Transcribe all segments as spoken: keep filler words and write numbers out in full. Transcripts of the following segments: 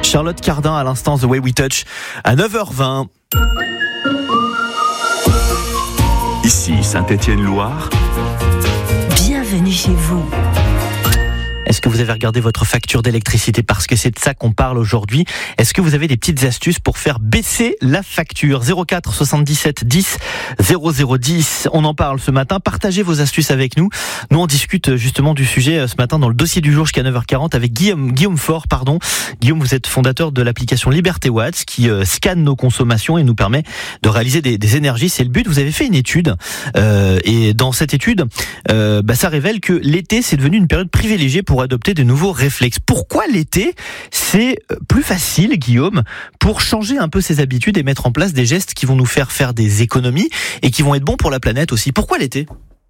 Charlotte Cardin à l'instant, The Way We Touch à neuf heures vingt. Ici Saint-Étienne-Loire. Bienvenue chez vous. Est-ce que vous avez regardé votre facture d'électricité? Parce que c'est de ça qu'on parle aujourd'hui. Est-ce que vous avez des petites astuces pour faire baisser la facture? zéro quatre soixante-dix-sept dix zéro zéro dix. On en parle ce matin. Partagez vos astuces avec nous. Nous, on discute justement du sujet ce matin dans le dossier du jour jusqu'à neuf heures quarante avec Guillaume, Guillaume Faure. Pardon. Guillaume, vous êtes fondateur de l'application Liberté Watts qui euh, scanne nos consommations et nous permet de réaliser des, des énergies. C'est le but. Vous avez fait une étude euh, et dans cette étude, euh, bah, ça révèle que l'été, c'est devenu une période privilégiée pour adopter de nouveaux réflexes. Pourquoi l'été, c'est plus facile, Guillaume, pour changer un peu ses habitudes et mettre en place des gestes qui vont nous faire faire des économies et qui vont être bons pour la planète aussi? Pourquoi l'été?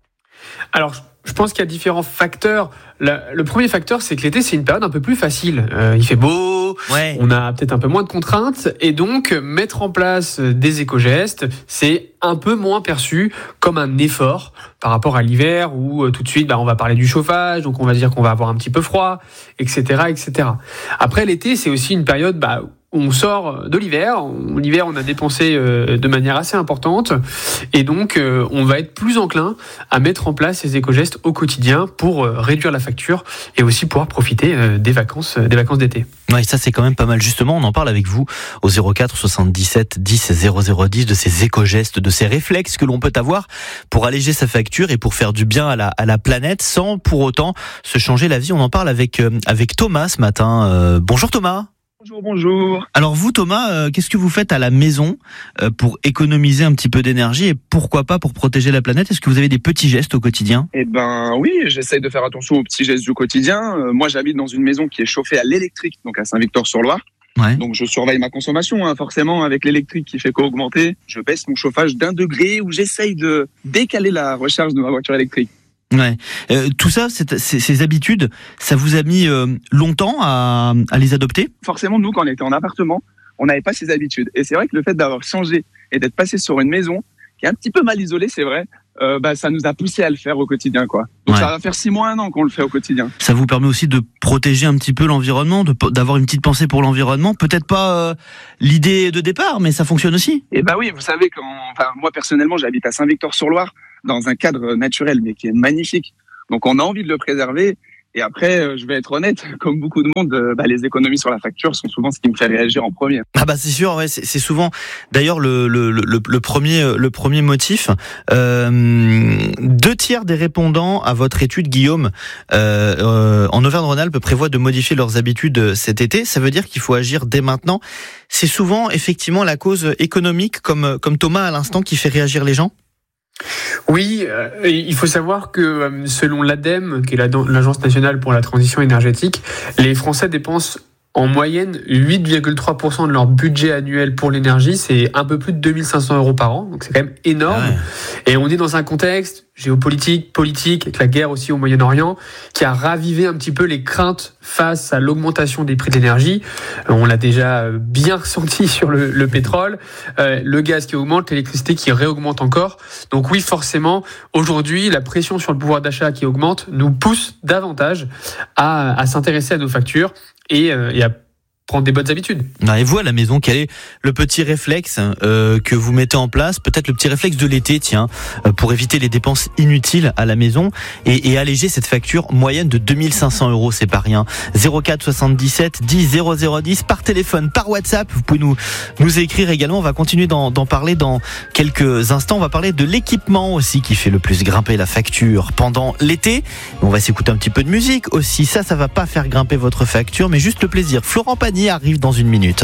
Alors, je pense qu'il y a différents facteurs. Le, le premier facteur, c'est que l'été, c'est une période un peu plus facile. Euh, il fait beau, ouais. On a peut-être un peu moins de contraintes, et donc mettre en place des éco-gestes, c'est un peu moins perçu comme un effort par rapport à l'hiver où euh, tout de suite, bah, on va parler du chauffage, donc on va dire qu'on va avoir un petit peu froid, et cetera, et cetera. Après, l'été, c'est aussi une période bah, où on sort de l'hiver. L'hiver, on a dépensé euh, de manière assez importante, et donc euh, on va être plus enclin à mettre en place ces éco-gestes au quotidien pour euh, réduire la facture et aussi pouvoir profiter euh, des vacances, euh, des vacances d'été. Ouais, ça c'est quand même pas mal. Justement, on en parle avec vous au zéro quatre soixante-dix-sept dix zéro zéro dix de ces éco-gestes, de ces réflexes que l'on peut avoir pour alléger sa facture et pour faire du bien à la, à la planète sans pour autant se changer la vie. On en parle avec, euh, avec Thomas ce matin. Euh, bonjour Thomas. Bonjour, bonjour. Alors vous Thomas, euh, qu'est-ce que vous faites à la maison euh, pour économiser un petit peu d'énergie et pourquoi pas pour protéger la planète? Est-ce que vous avez des petits gestes au quotidien? Eh ben oui, j'essaye de faire attention aux petits gestes du quotidien. Euh, moi j'habite dans une maison qui est chauffée à l'électrique, donc à Saint-Victor-sur-Loire. Ouais. Donc je surveille ma consommation, hein, forcément avec l'électrique qui fait qu'augmenter. Je baisse mon chauffage d'un degré ou j'essaye de décaler la recharge de ma voiture électrique. Ouais. Euh, tout ça, c'est, c'est, ces habitudes, ça vous a mis euh, longtemps à, à les adopter? Forcément, nous, quand on était en appartement, on n'avait pas ces habitudes. Et c'est vrai que le fait d'avoir changé et d'être passé sur une maison qui est un petit peu mal isolée, c'est vrai, euh, bah, ça nous a poussé à le faire au quotidien, quoi. Donc ouais. Ça va faire six mois, un an qu'on le fait au quotidien. Ça vous permet aussi de protéger un petit peu l'environnement, de, d'avoir une petite pensée pour l'environnement. Peut-être pas euh, l'idée de départ, mais ça fonctionne aussi. Et bah oui, vous savez, quand, enfin, moi personnellement, j'habite à Saint-Victor-sur-Loire, dans un cadre naturel, mais qui est magnifique. Donc on a envie de le préserver. Et après, je vais être honnête, comme beaucoup de monde, bah, les économies sur la facture sont souvent ce qui me fait réagir en premier. Ah bah c'est sûr, ouais, c'est, c'est souvent d'ailleurs le, le, le, le, premier, le premier motif. Euh, deux tiers des répondants à votre étude, Guillaume, euh, euh, en Auvergne-Rhône-Alpes prévoient de modifier leurs habitudes cet été. Ça veut dire qu'il faut agir dès maintenant. C'est souvent effectivement la cause économique, comme, comme Thomas à l'instant, qui fait réagir les gens? Oui, euh, il faut savoir que euh, selon l'ADEME, qui est l'Agence nationale pour la transition énergétique, les Français dépensent en moyenne huit virgule trois pour cent de leur budget annuel pour l'énergie. C'est un peu plus de deux mille cinq cents euros par an, donc c'est quand même énorme. Ouais. Et on est dans un contexte géopolitique, politique, avec la guerre aussi au Moyen-Orient, qui a ravivé un petit peu les craintes face à l'augmentation des prix de l'énergie. On l'a déjà bien ressenti sur le, le pétrole, euh, le gaz qui augmente, l'électricité qui réaugmente encore. Donc oui, forcément, aujourd'hui, la pression sur le pouvoir d'achat qui augmente nous pousse davantage à, à s'intéresser à nos factures et, euh, et à prendre des bonnes habitudes. Et vous à la maison, quel est le petit réflexe euh, que vous mettez en place? Peut-être le petit réflexe de l'été, tiens, euh, pour éviter les dépenses inutiles à la maison et, et alléger cette facture moyenne de deux mille cinq cents euros, c'est pas rien. zéro quatre soixante-dix-sept dix zéro zéro dix par téléphone, par WhatsApp. Vous pouvez nous nous écrire également. On va continuer d'en, d'en parler dans quelques instants. On va parler de l'équipement aussi qui fait le plus grimper la facture pendant l'été. On va s'écouter un petit peu de musique aussi. Ça, ça va pas faire grimper votre facture, mais juste le plaisir. Florent Pagny arrive dans une minute.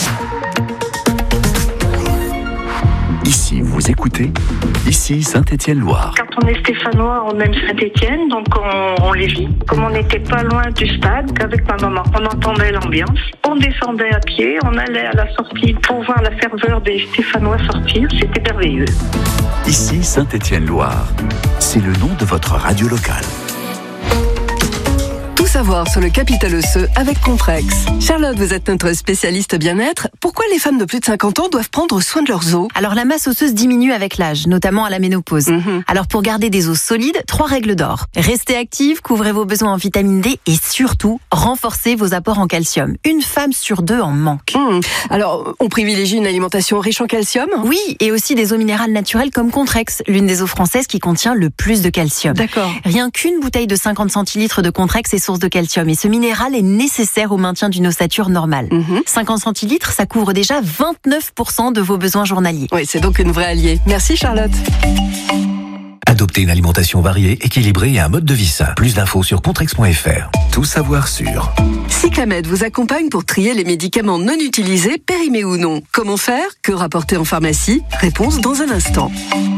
Ici, vous écoutez, ici Saint-Étienne-Loire. Quand on est stéphanois, on aime Saint-Étienne, donc on, on les vit. Comme on n'était pas loin du stade, qu'avec ma maman, on entendait l'ambiance. On descendait à pied, on allait à la sortie pour voir la ferveur des Stéphanois sortir. C'était merveilleux. Ici Saint-Étienne-Loire, c'est le nom de votre radio locale. Tout savoir sur le capital osseux avec Contrex. Charlotte, vous êtes notre spécialiste bien-être. Pourquoi les femmes de plus de cinquante ans doivent prendre soin de leurs os? Alors la masse osseuse diminue avec l'âge, notamment à la ménopause. Mmh. Alors pour garder des os solides, trois règles d'or. Restez active, couvrez vos besoins en vitamine D et surtout, renforcez vos apports en calcium. Une femme sur deux en manque. Mmh. Alors, on privilégie une alimentation riche en calcium? Oui, et aussi des eaux minérales naturelles comme Contrex, l'une des eaux françaises qui contient le plus de calcium. D'accord. Rien qu'une bouteille de cinquante centilitres de Contrex est source de calcium et ce minéral est nécessaire au maintien d'une ossature normale. Mmh. cinquante centilitres, ça couvre déjà vingt-neuf pour cent de vos besoins journaliers. Oui, c'est donc une vraie alliée. Merci Charlotte. Adoptez une alimentation variée, équilibrée et un mode de vie sain. Plus d'infos sur contrex point f r. Tout savoir sur. Cyclamed vous accompagne pour trier les médicaments non utilisés, périmés ou non. Comment faire? Que rapporter en pharmacie? Réponse dans un instant.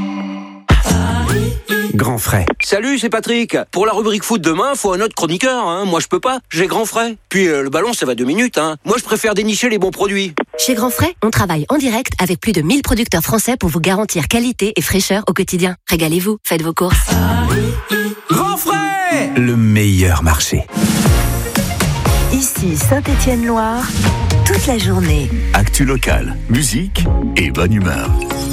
Grand frais. Salut, c'est Patrick. Pour la rubrique foot demain, faut un autre chroniqueur. Hein. Moi, je peux pas. J'ai Grand frais. Puis euh, le ballon, ça va deux minutes. Hein. Moi, je préfère dénicher les bons produits. Chez Grand frais, on travaille en direct avec plus de mille producteurs français pour vous garantir qualité et fraîcheur au quotidien. Régalez-vous, faites vos courses. Grand frais, le meilleur marché. Ici Saint-Étienne-Loire, toute la journée. Actu locale, musique et bonne humeur.